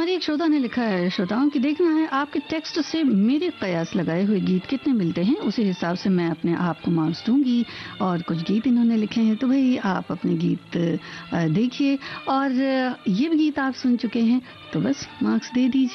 हमारे एक श्रोता ने लिखा है, श्रोताओं की देखना है आपके टेक्स्ट से मेरे कयास लगाए हुए गीत कितने मिलते हैं, उसी हिसाब से मैं अपने आप को मार्क्स दूंगी। और कुछ गीत इन्होंने लिखे हैं, तो भाई आप अपने गीत देखिए। और ये भी गीत आप सुन चुके हैं तो बस मार्क्स दे दीजिए।